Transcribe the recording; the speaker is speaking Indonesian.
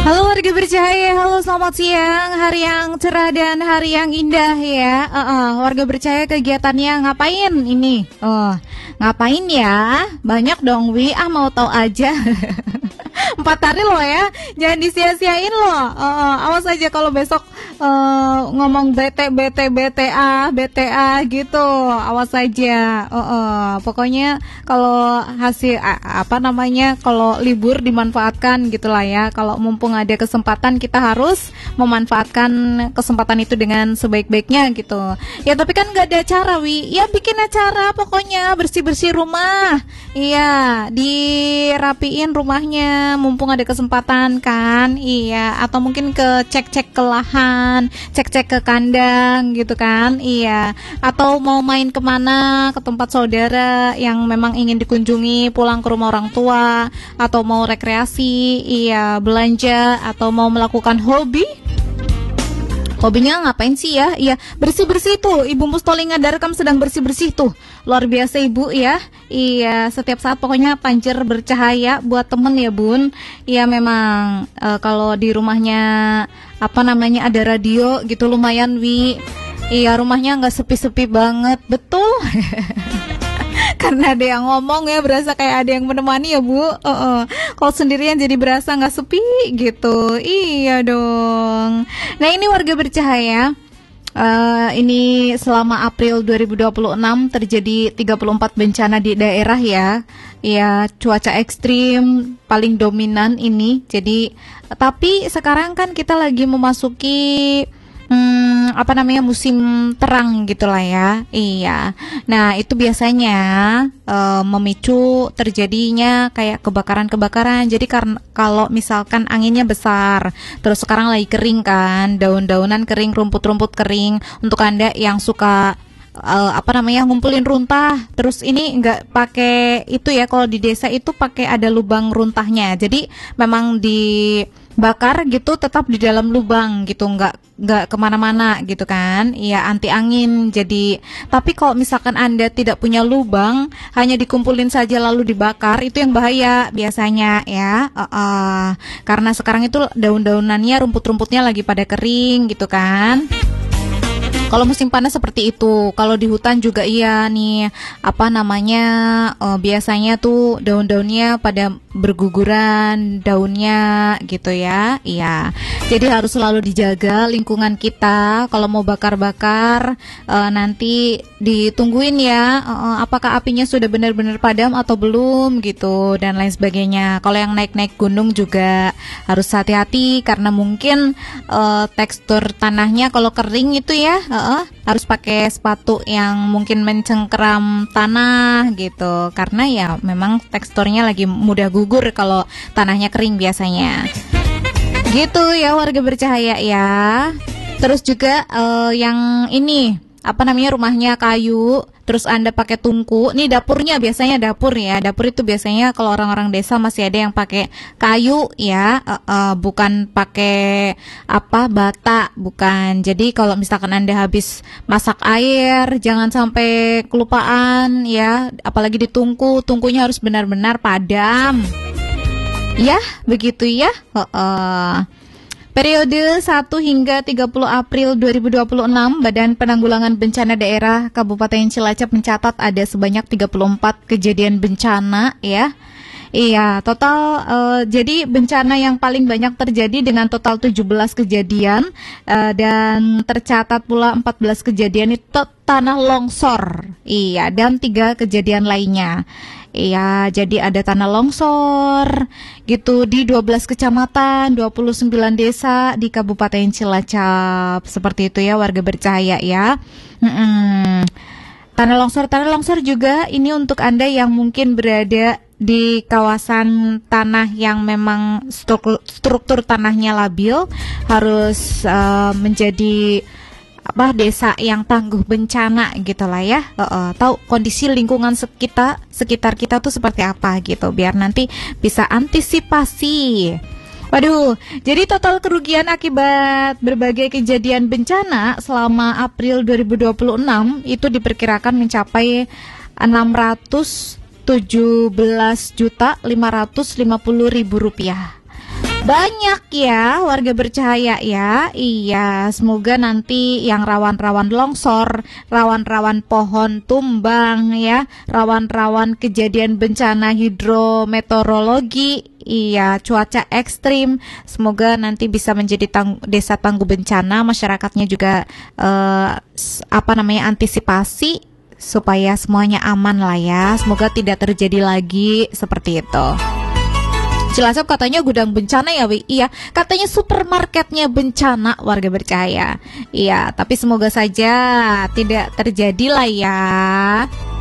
Halo warga bercahaya, halo selamat siang, hari yang cerah dan hari yang indah ya. Warga bercahaya kegiatannya ngapain ini? Ngapain ya? Banyak dong Wi, mau tahu aja. 4 hari loh ya, jangan disia-siain loh. Awas aja kalau besok ngomong BTA gitu, awas aja. Pokoknya kalau hasil kalau libur dimanfaatkan gitulah ya. Kalau mumpung ada kesempatan kita harus memanfaatkan kesempatan itu dengan sebaik-baiknya gitu. Ya tapi kan nggak ada acara Wi, ya bikin acara pokoknya bersih-bersih rumah. Iya, dirapiin rumahnya mumpung ada kesempatan kan. Iya, atau mungkin ke cek-cek ke lahan, cek-cek ke kandang gitu kan. Iya, atau mau main kemana, ke tempat saudara yang memang ingin dikunjungi, pulang ke rumah orang tua, atau mau rekreasi, iya, belanja, atau mau melakukan hobi. Hobinya ngapain sih ya? Iya, bersih-bersih tuh. Ibu Mustolinga Darkam sedang bersih-bersih tuh. Luar biasa Ibu ya. Iya, setiap saat pokoknya panjer bercahaya buat temen ya Bun. Iya memang kalau di rumahnya ada radio gitu lumayan Wi. Iya, rumahnya nggak sepi-sepi banget. Betul. Karena ada yang ngomong ya, berasa kayak ada yang menemani ya Bu. Kalau sendirian jadi berasa nggak sepi gitu. Iya dong. Nah ini warga bercahaya, ini selama April 2026 terjadi 34 bencana di daerah ya. Ya, cuaca ekstrim paling dominan ini. Jadi tapi sekarang kan kita lagi memasuki musim terang gitulah ya. Iya. Nah, itu biasanya memicu terjadinya kayak kebakaran-kebakaran. Jadi kalau misalkan anginnya besar, terus sekarang lagi kering kan, daun-daunan kering, rumput-rumput kering. Untuk Anda yang suka ngumpulin runtah, terus ini nggak pakai itu ya, kalau di desa itu pakai ada lubang runtahnya, jadi memang dibakar gitu tetap di dalam lubang gitu, nggak kemana-mana gitu kan, ya anti angin. Jadi tapi kalau misalkan Anda tidak punya lubang, hanya dikumpulin saja lalu dibakar, itu yang bahaya biasanya ya. Karena sekarang itu daun-daunannya, rumput-rumputnya lagi pada kering gitu kan. Kalau musim panas seperti itu. Kalau di hutan juga iya nih, biasanya tuh daun-daunnya pada berguguran daunnya gitu ya. Iya. Jadi harus selalu dijaga lingkungan kita. Kalau mau bakar-bakar nanti ditungguin ya, apakah apinya sudah benar-benar padam atau belum gitu, dan lain sebagainya. Kalau yang naik-naik gunung juga harus hati-hati karena mungkin tekstur tanahnya kalau kering itu ya, harus pakai sepatu yang mungkin mencengkeram tanah gitu, karena ya memang teksturnya lagi mudah gugur kalau tanahnya kering biasanya. Gitu ya warga bercahaya ya. Terus juga yang ini rumahnya kayu, terus Anda pakai tungku. Nih dapurnya biasanya dapur ya. Dapur itu biasanya kalau orang-orang desa masih ada yang pakai kayu ya, bukan pakai bata, bukan. Jadi kalau misalkan Anda habis masak air, jangan sampai kelupaan ya, apalagi di tungku. Tungkunya harus benar-benar padam. Ya, begitu ya. Periode 1 hingga 30 April 2026, Badan Penanggulangan Bencana Daerah Kabupaten Cilacap mencatat ada sebanyak 34 kejadian bencana ya. Iya, total jadi bencana yang paling banyak terjadi dengan total 17 kejadian, dan tercatat pula 14 kejadian itu tanah longsor. Iya, dan 3 kejadian lainnya. Iya, jadi ada tanah longsor gitu di 12 kecamatan, 29 desa di Kabupaten Cilacap. Seperti itu ya warga bercahaya ya. Tanah longsor juga ini untuk Anda yang mungkin berada di kawasan tanah yang memang struktur tanahnya labil, harus menjadi desa yang tangguh bencana gitulah ya. Tahu kondisi lingkungan sekitar kita tuh seperti apa gitu, biar nanti bisa antisipasi. Waduh, jadi total kerugian akibat berbagai kejadian bencana selama April 2026 itu diperkirakan mencapai 617.550.000 rupiah. Banyak ya warga bercahaya ya. Iya, semoga nanti yang rawan-rawan longsor, rawan-rawan pohon tumbang ya, rawan-rawan kejadian bencana hidrometeorologi, iya, cuaca ekstrim, semoga nanti bisa menjadi desa tangguh bencana, masyarakatnya juga antisipasi supaya semuanya aman lah ya. Semoga tidak terjadi lagi seperti itu. Cilacap katanya gudang bencana ya, Wi. Iya, katanya supermarketnya bencana warga bercahaya. Iya, tapi semoga saja tidak terjadi lah ya.